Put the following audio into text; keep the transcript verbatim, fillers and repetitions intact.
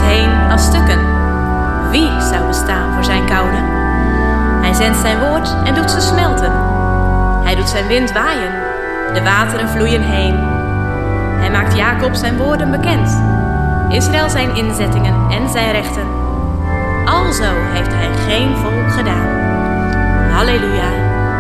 heen als stukken. Wie zou bestaan voor zijn koude? Hij zendt zijn woord en doet ze smelten. Hij doet zijn wind waaien, de wateren vloeien heen. Hij maakt Jacob zijn woorden bekend, Israël zijn inzettingen en zijn rechten. Alzo heeft hij geen volk gedaan. Halleluja.